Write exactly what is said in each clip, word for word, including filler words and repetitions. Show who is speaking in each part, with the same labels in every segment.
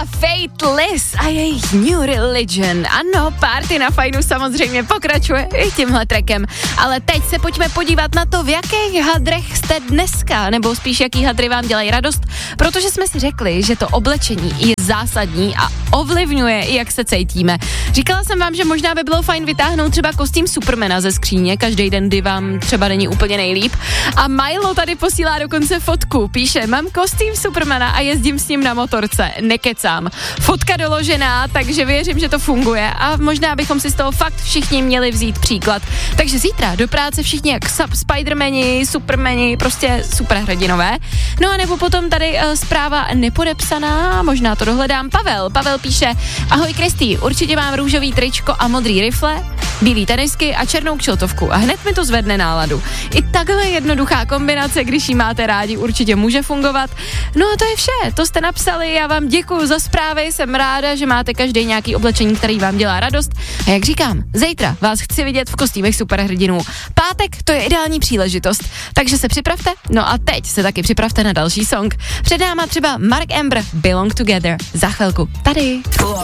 Speaker 1: Fateless a jejich New Religion. Ano, party na Fajnu samozřejmě pokračuje i tímhle trackem. Ale teď se pojďme podívat na to, v jakých hadrech jste dneska, nebo spíš jaký hadry vám dělají radost, protože jsme si řekli, že to oblečení je zásadní a ovlivňuje, jak se cítíme. Říkala jsem vám, že možná by bylo fajn vytáhnout třeba kostým Supermana ze skříně, každý den, kdy vám třeba není úplně nejlíp. A Milo tady posílá dokonce fotku, píše, mám kostým Supermana a jezdím s ním na motorce, nekecám. Fotka doložená, takže věřím, že to funguje a možná bychom si z toho fakt všichni měli vzít příklad. Takže zítra do práce všichni jak Spidermani, Supermani, prostě superhrdinové. No a nebo potom tady uh, zpráva nepodepsaná, možná to dohledám. Pavel, Pavel píše, ahoj Kristý, určitě mám růžový tričko a modrý rifle, bílý tenisky a černou kšiltovku a hned mi to zvedne náladu. I takhle jednoduchá kombinace, když ji máte rádi, určitě může fungovat. No a to je vše, to jste napsali, já vám děkuju za zprávy, jsem ráda, že máte každý nějaký oblečení, který vám dělá radost. A jak říkám, zítra vás chci vidět v kostýmech superhrdinů. Pátek to je ideální příležitost, takže se připravte, no a teď se taky připravte na další song. Před náma třeba Mark Amber, Belong Together, za chvilku tady.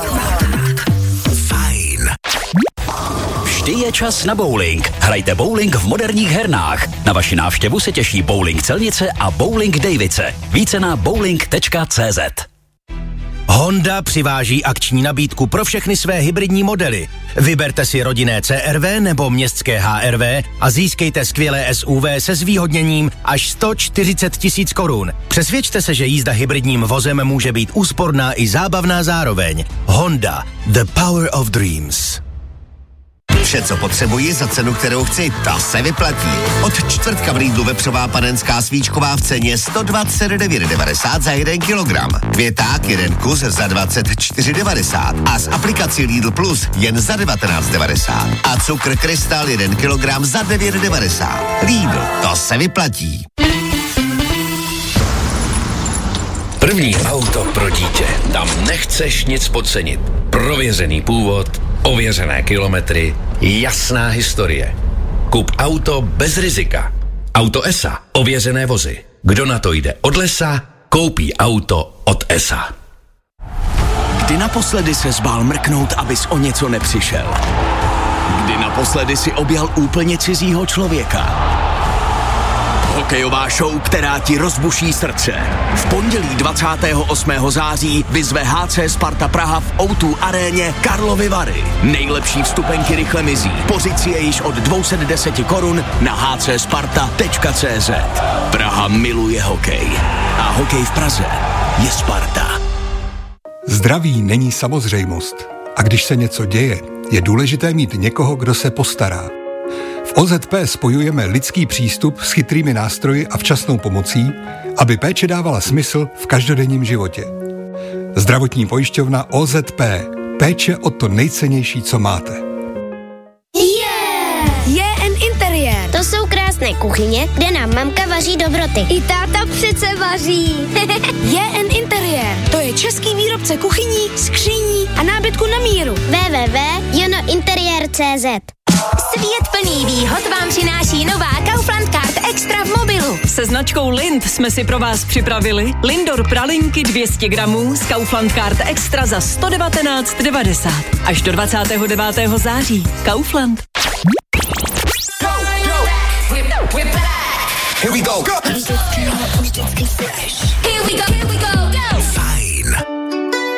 Speaker 2: Fajn. Vždy je čas na bowling. Hrajte bowling v moderních hernách. Na vaši návštěvu se těší Bowling Celnice a Bowling Davice. Více na bowling tečka cé zet.
Speaker 3: Honda přiváží akční nabídku pro všechny své hybridní modely. Vyberte si rodinné C R V nebo městské H R V a získejte skvělé S U V se zvýhodněním až sto čtyřicet tisíc korun. Přesvědčte se, že jízda hybridním vozem může být úsporná i zábavná zároveň. Honda, the power of dreams.
Speaker 4: Vše, co potřebuji za cenu, kterou chci, ta se vyplatí. Od čtvrtka v Lidlu vepřová panenská svíčková v ceně sto dvacet devět devadesát za jeden kilogram. Květák jeden kus za dvacet čtyři devadesát a z aplikací Lidl Plus jen za devatenáct devadesát. A cukr Krystal jeden kilogram za devět devadesát. Lidl, to se vyplatí.
Speaker 5: První auto pro dítě. Tam nechceš nic podcenit. Prověřený původ, ověřené kilometry, jasná historie. Kup auto bez rizika. Auto E S A. Ověřené vozy. Kdo na to jde od lesa, koupí auto od E S A.
Speaker 6: Kdy naposledy se zbál mrknout, abys o něco nepřišel? Kdy naposledy si objal úplně cizího člověka? Hokejová show, která ti rozbuší srdce. V pondělí dvacátého osmého září vyzve H C Sparta Praha v O dva aréně Karlovy Vary. Nejlepší vstupenky rychle mizí. Pořiď si je již od dvě stě deset korun na h c sparta tečka cé zet. Praha miluje hokej. A hokej v Praze je Sparta.
Speaker 7: Zdraví není samozřejmost. A když se něco děje, je důležité mít někoho, kdo se postará. V O Z P spojujeme lidský přístup s chytrými nástroji a včasnou pomocí, aby péče dávala smysl v každodenním životě. Zdravotní pojišťovna O Z P. Péče o to nejcennější, co máte.
Speaker 8: Yeah! J N Interiér. To jsou krásné kuchyně, kde nám mamka vaří dobroty. I táta přece vaří. J N Interiér. To je český výrobce kuchyní, skříní a nábytku na míru.
Speaker 9: w w w tečka jonointeriér tečka cé zet.
Speaker 10: Svět plný výhod vám přináší nová Kaufland Card Extra v mobilu. Se značkou Lind jsme si pro vás připravili Lindor pralinky dvě stě gramů z Kaufland Card Extra za sto devatenáct devadesát. Až do dvacátého devátého září. Kaufland.
Speaker 4: Here we go.
Speaker 10: Here we go, here we go.